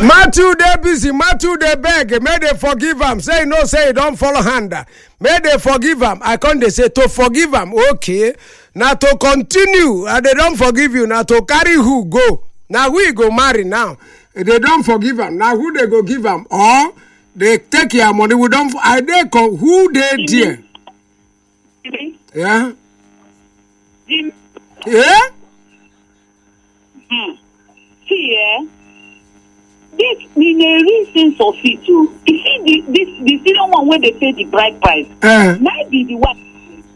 Matthew dey busy, Matthew dey beg, may they forgive am. Say no, say he don't follow hand. May they forgive am. I can't they say to forgive am. Okay. Now to continue, they don't forgive you. Now to carry who go. Now we go marry now. They don't forgive am. Now who they go give am? Or they take your money. We don't. I they call who they dear. Yeah. Yeah. See, this is a reason of it too. You see, the senior one where they pay the bride price. Might be the one.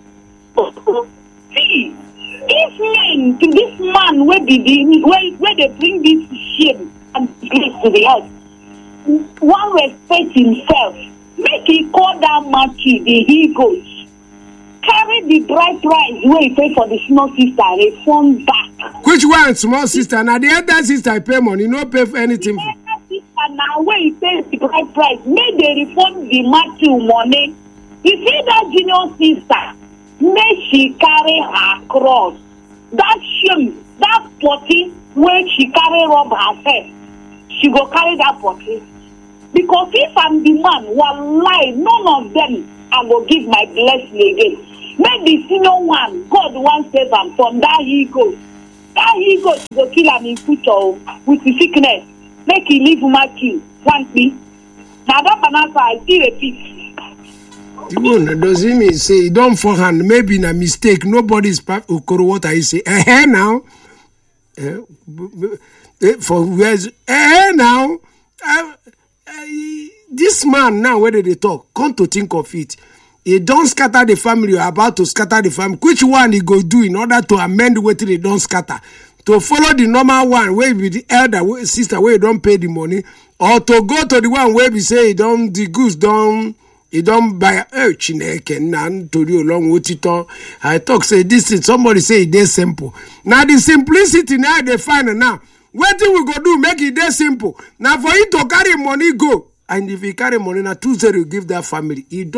See, if men to this man where they bring this shame and grace to the house, one respect himself. Make he call that Matthew the he goes. Carry the bride price where he pay for the small sister, refund back. Which one, small sister? Now the other sister I pay money, no pay for anything. The other sister now where he pays the bride price, make they refund the Matthew money. You see that junior sister, make she carry her cross. That shame, that potty where she carry rub herself, she go carry that potty. Because if I'm the man, wallahi, none of them I will give my blessing again. Make the senior one, God wants save am from that ego. That ego go kill am in future with the sickness. Make he leave Matthew one thing. Now that banana I still repeat. The one doesn't mean say don't forehand. Maybe a mistake. Nobody's Okoro what I say. Now. For where's now? This man now, where did they talk? Come to think of it. He don't scatter the family, you're about to scatter the family. Which one he go do in order to amend what they don't scatter? To follow the normal one where be the elder sister where you don't pay the money, or to go to the one where we say the goose don't buy Chineke nan to you along with it all. I talk say this is somebody say it is simple. Now the simplicity now they find now. What do we go do? Make it that simple. Now for you to carry money go. And if you carry money now 2-0 you give that family.